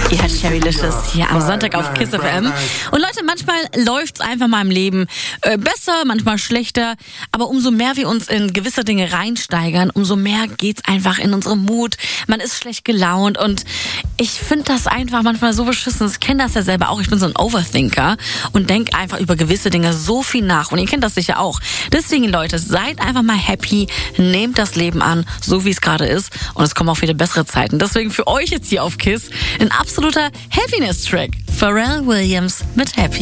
Ihr hört Cherrylicious hier am Sonntag auf KISS FM. Und Leute, manchmal läuft's einfach mal im Leben besser, manchmal schlechter. Aber umso mehr wir uns in gewisse Dinge reinsteigern, umso mehr geht's einfach in unseren Mut. Man ist schlecht gelaunt und ich finde das einfach manchmal so beschissen. Ich kenne das ja selber auch. Ich bin so ein Overthinker und denke einfach über gewisse Dinge so viel nach. Und ihr kennt das sicher auch. Deswegen, Leute, seid einfach mal happy. Nehmt das Leben an, so wie es gerade ist. Und es kommen auch wieder bessere Zeiten. Deswegen für euch jetzt hier auf KISS ein absoluter Happiness-Track. Pharrell Williams mit Happy.